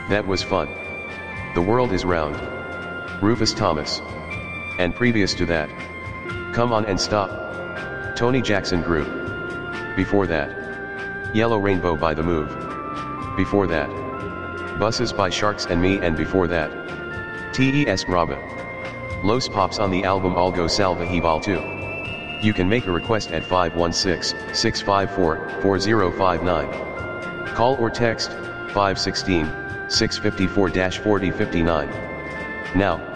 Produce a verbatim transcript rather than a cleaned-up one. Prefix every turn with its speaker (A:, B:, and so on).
A: That was fun. The World is Round. Rufus Thomas. And previous to that. Come On and Stop. Tony Jackson Group. Before that. Yellow Rainbow by The Move. Before that. Buses by Sharks and Me, and before that. T E S Graba. Los Pops on the album Algo Salvajival two. You can make a request at five one six, six five four, four zero five nine. Call or text five one six, six five four, four zero five nine. Now,